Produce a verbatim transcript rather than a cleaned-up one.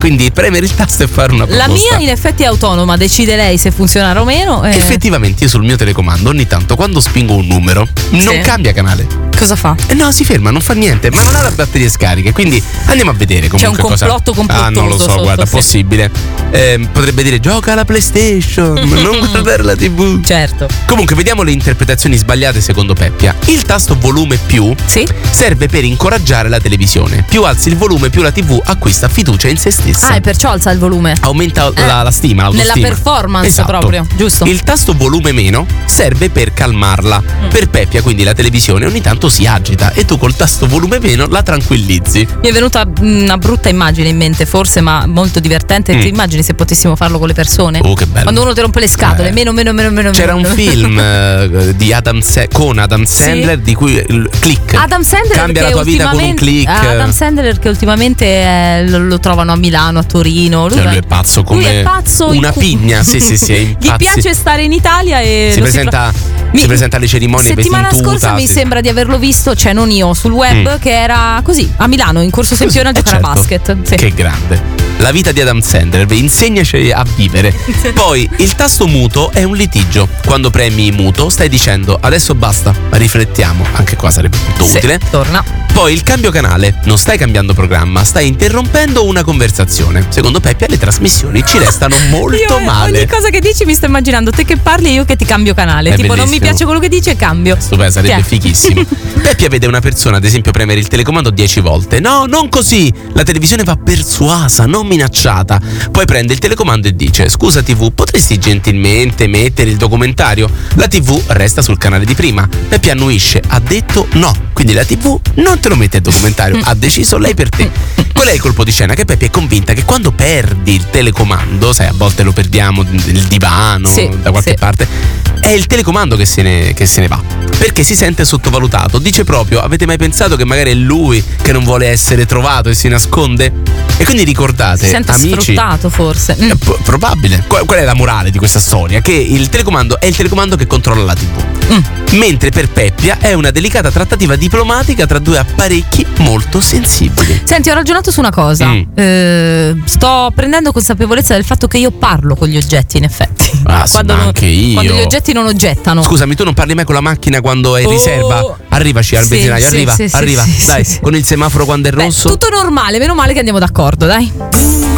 quindi premere il tasto e fare una proposta. La mia in effetti è autonoma, decide lei se funzionare o meno. eh. Effettivamente io sul mio telecomando ogni tanto quando spingo un numero non Sì. cambia canale. Cosa fa? Eh no, si ferma, non fa niente, ma non ha le batterie scariche, quindi andiamo a vedere comunque C'è un complotto cosa. complottoso Ah, non lo so, sotto, guarda, sì. possibile. Eh, potrebbe dire gioca alla PlayStation, non guardare la tivù. Certo. Comunque vediamo le interpretazioni sbagliate secondo Peppia. Il tasto volume più Sì? serve per incoraggiare la televisione. Più alzi il volume, più la tivù acquista fiducia in se stessa. Ah, e perciò alza il volume. Aumenta Eh, la, la stima, l'autostima. nella performance Esatto. proprio, giusto? Il tasto volume meno serve per calmarla. Mm. Per Peppia quindi la televisione ogni tanto si agita e tu col tasto volume meno la tranquillizzi. Mi è venuta mm, una brutta immagine in mente, forse, ma molto divertente. Mm. Ti immagini se potessimo farlo con le persone? Oh, che bello. Quando uno ti rompe le scatole, Eh. meno, meno, meno, meno. C'era meno, un meno. film eh, di Adam Sa- con Adam Sandler di cui il click. Adam Sandler Cambia la che tua vita con un ultimamente- click. Adam Sandler che ultimamente eh, lo, lo trovano a Milano, a Torino. Lui, Cioè, va- lui è pazzo come lui è pazzo una in cu- pigna. Sì, sì, sì, è Gli impazzi- piace stare in Italia e Si lo presenta, fa- si presenta alle cerimonie settimana vestito in scorsa tuta, mi sì. sembra di averlo visto, cioè non io, sul web, Mm. che era così a Milano in Corso Sempione a Eh, giocare a certo. basket. Sì. Che grande. La vita di Adam Sandler, insegnaci a vivere. Poi il tasto muto è un litigio. Quando premi muto stai dicendo adesso basta, riflettiamo. Anche qua sarebbe molto Sì, utile. torna. Poi il cambio canale, non stai cambiando programma, stai interrompendo una conversazione. Secondo Peppia le trasmissioni ci restano molto Io male. ogni cosa che dici mi sto immaginando te che parli e io che ti cambio canale. È tipo non mi bellissimo. piace quello che dici e cambio. Stupendo, sarebbe Chi è? fighissimo. Peppia vede una persona, ad esempio, premere il telecomando dieci volte. No, non così. La televisione va persuasa, non minacciata. Poi prende il telecomando e dice: scusa tivù, potresti gentilmente mettere il documentario? La tivù resta sul canale di prima. Peppia annuisce, ha detto no. Quindi la tivù non te lo mette il documentario, ha deciso lei per te. Qual è il colpo di scena? Che Peppia è convinta che quando perdi il telecomando, sai, a volte lo perdiamo nel divano, Sì, da qualche sì. parte, è il telecomando che se ne, che se ne va. Perché si sente sottovalutato. Dice proprio: avete mai pensato che magari è lui che non vuole essere trovato e si nasconde? E quindi ricordate, Si sente amici, sfruttato forse. Mm. eh, p- probabile. Qual, qual è la morale di questa storia? Che il telecomando è il telecomando che controlla la tivù. Mm. Mentre per Peppia è una delicata trattativa diplomatica tra due apparecchi molto sensibili. Senti, ho ragionato su una cosa. Mm. Eh, sto prendendo consapevolezza del fatto che io parlo con gli oggetti, in effetti. Ah, sì, quando, ma non- anche io. quando gli oggetti non oggettano. Scusami, tu non parli mai con la macchina quando è in Oh. riserva? Arrivaci al Sì, benzinaio, sì, arriva, sì, sì, arriva. sì, Dai, sì, sì. con il semaforo quando è Beh, rosso. tutto normale, meno male che andiamo d'accordo, dai.